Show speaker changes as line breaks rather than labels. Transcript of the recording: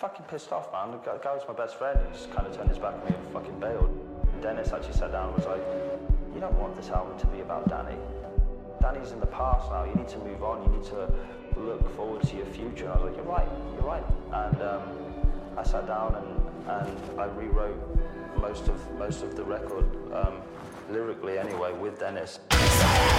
fucking pissed off, man. The guy was my best friend. He just kind of turned his back on me and fucking bailed. Dennis actually sat down and was like, you don't want this album to be about Danny. Danny's in the past now. You need to move on. You need to look forward to your future. And I was like, you're right. And I sat down and I rewrote most of the record, lyrically anyway, with Dennis.